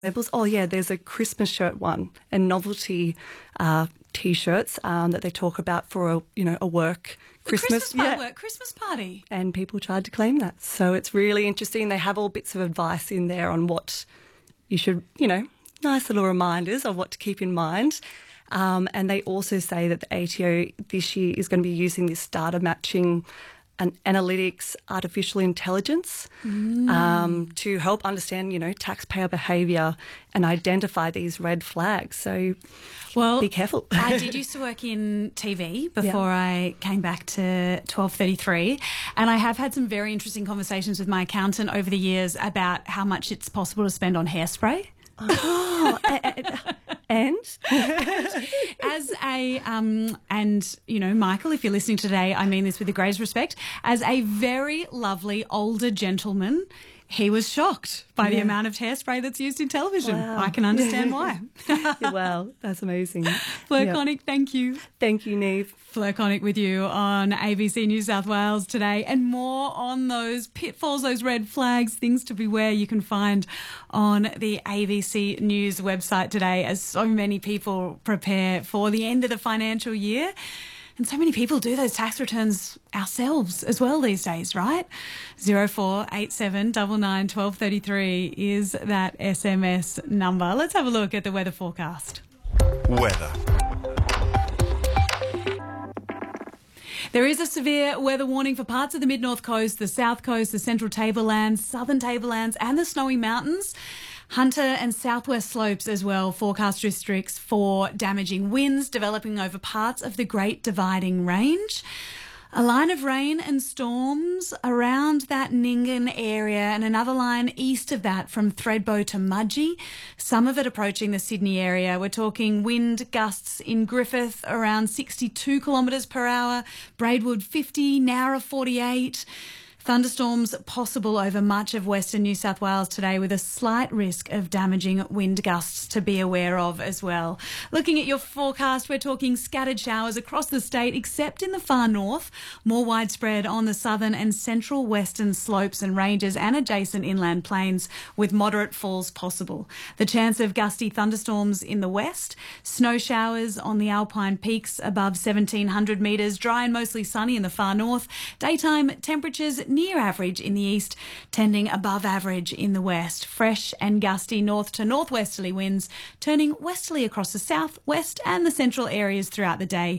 labels. Oh yeah, there's a Christmas shirt one and novelty T-shirts that they talk about for a work Christmas work Christmas party. And people tried to claim that. So it's really interesting. They have all bits of advice in there on what you should, nice little reminders of what to keep in mind. And they also say that the ATO this year is going to be using this data matching and analytics, artificial intelligence to help understand, taxpayer behaviour and identify these red flags. So be careful. I did used to work in TV before I came back to 1233, and I have had some very interesting conversations with my accountant over the years about how much it's possible to spend on hairspray. Oh, and as a Michael, if you're listening today, I mean this with the greatest respect. As a very lovely older gentleman, he was shocked by the amount of hairspray that's used in television. Wow. I can understand why. Wow, that's amazing. Fleur Connick, thank you. Thank you, Neve. Fleur Connick with you on ABC New South Wales today, and more on those pitfalls, those red flags, things to beware you can find on the ABC News website today, as so many people prepare for the end of the financial year. And so many people do those tax returns ourselves as well these days, right? 0487 99 1233 is that SMS number. Let's have a look at the weather forecast. Weather. There is a severe weather warning for parts of the mid-north coast, the south coast, the central tablelands, southern tablelands and the Snowy Mountains. Hunter and southwest slopes as well, forecast districts for damaging winds developing over parts of the Great Dividing Range. A line of rain and storms around that Nyngan area and another line east of that from Thredbo to Mudgee. Some of it approaching the Sydney area. We're talking wind gusts in Griffith around 62 kilometres per hour, Braidwood 50, Nowra 48. Thunderstorms possible over much of Western New South Wales today, with a slight risk of damaging wind gusts to be aware of as well. Looking at your forecast, we're talking scattered showers across the state except in the far north, more widespread on the southern and central western slopes and ranges and adjacent inland plains, with moderate falls possible. The chance of gusty thunderstorms in the west, snow showers on the Alpine peaks above 1,700 metres, dry and mostly sunny in the far north. Daytime temperatures near average in the east, tending above average in the west. Fresh and gusty north to northwesterly winds, turning westerly across the south, west and the central areas throughout the day.